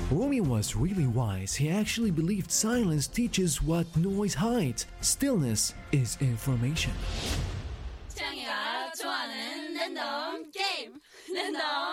Rumi was really wise. He actually believed silence teaches what noise hides. Stillness is information. 태양이가 좋아하는 랜덤 게임 랜덤